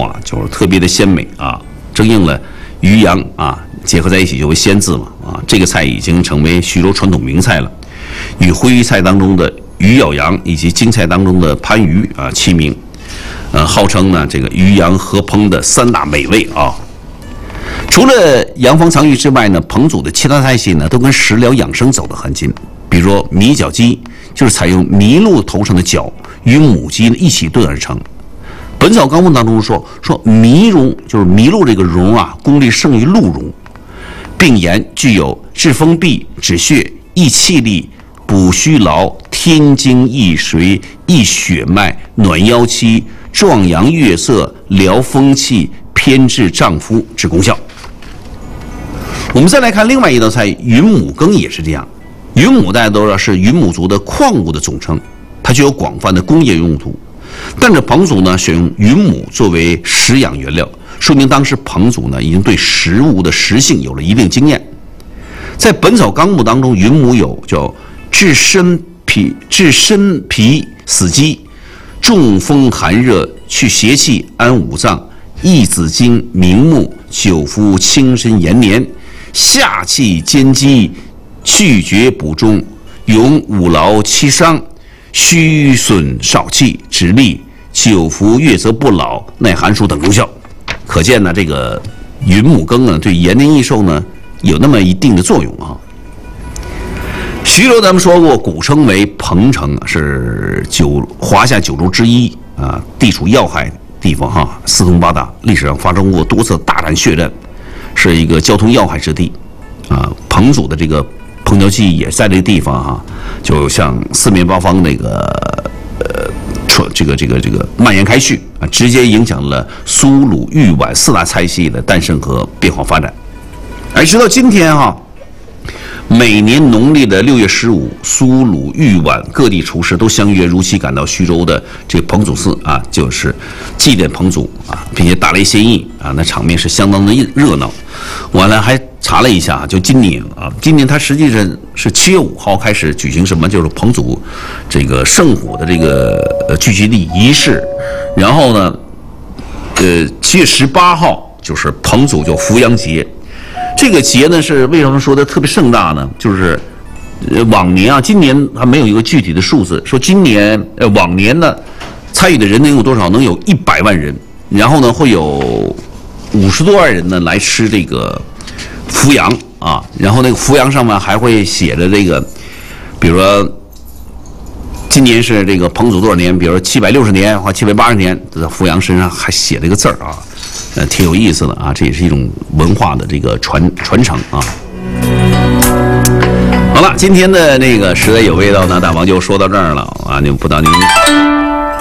啊，就是特别的鲜美啊，正应了鱼羊啊结合在一起就为鲜字嘛啊。这个菜已经成为徐州传统名菜了，与徽鱼菜当中的鱼咬羊以及京菜当中的番鱼啊齐名，号称呢这个鱼羊合烹的3大美味啊。除了洋风藏鱼之外呢，彭祖的其他菜系呢都跟食疗养生走得很近。比如说米角鸡，就是采用麋鹿头上的角与母鸡一起炖而成。《本草纲目》当中说麋茸就是麋鹿这个茸啊，功力胜于鹿茸，并言具有治风痹、止血、益气力、补虚劳、添精益髓、益血脉、暖腰膝、壮阳悦色、疗风气、偏治胀夫之功效。我们再来看另外一道菜云母羹，也是这样。云母大家都知道是云母族的矿物的总称，它具有广泛的工业用途。但是彭祖呢选用云母作为食养原料，说明当时彭祖呢已经对食物的食性有了一定经验。在《本草纲目》当中，云母有叫治身脾死肌、中风寒热、去邪气、安五脏、益子经、明目、久服轻身延年、下气兼肌、去绝补中、永五劳七伤、虚损少气、止痢、久服悦则不老、耐寒暑等功效。可见呢，这个云母羹呢，对延年益寿呢有那么一定的作用啊。徐州咱们说过，古称为彭城，是华夏9州之一啊，地处要害地方哈，四通八达，历史上发生过多次大战血战，是一个交通要害之地啊。彭祖的这个烹调技艺也在这个地方哈，就向四面八方那个这个蔓延开去啊，直接影响了苏鲁豫皖4大菜系的诞生和变化发展。而直到今天哈，每年农历的6月15，苏鲁豫皖各地厨师都相约如期赶到徐州的这个彭祖寺啊，就是祭奠彭祖啊，并且打雷献艺啊，那场面是相当的热闹。我呢还查了一下，就今年它实际上是7月5号开始举行什么，就是彭祖这个圣火的这个聚集地仪式，然后呢，7月18号就是彭祖就伏阳节。这个节呢是为什么说的特别盛大呢？就是往年啊，今年还没有一个具体的数字，说今年往年呢参与的人能有多少？能有100万人，然后呢会有50多万人呢来吃这个伏羊啊，然后那个伏羊上面还会写着这个，比如说今年是这个彭祖多少年，比如说760年或780年，在伏羊身上还写了一个字儿啊。挺有意思的啊，这也是一种文化的这个传承啊。好了，今天的那个实在有味道呢，大王就说到这儿了啊，不知道您